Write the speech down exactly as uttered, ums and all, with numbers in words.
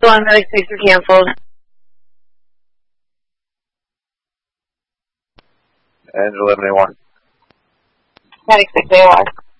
One medic six are canceled. And eleven A one. Medic six A O R.